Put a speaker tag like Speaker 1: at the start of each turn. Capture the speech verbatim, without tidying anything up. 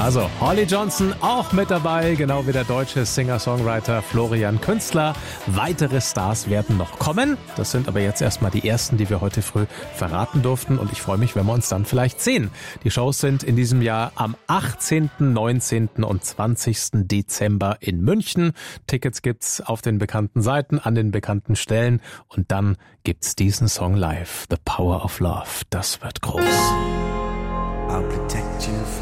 Speaker 1: Also Holly Johnson auch mit dabei, genau wie der deutsche Singer-Songwriter Florian Künstler. Weitere Stars werden noch kommen. Das sind aber jetzt erstmal die ersten, die wir heute früh verraten durften. Und ich freue mich, wenn wir uns dann vielleicht sehen. Die Shows sind in diesem Jahr am achtzehnten, neunzehnten und zwanzigsten Dezember in München. Tickets gibt's auf den bekannten Seiten, an den bekannten Stellen. Und dann gibt's diesen Song live, The Power of Love. Das wird groß.
Speaker 2: I'll protect you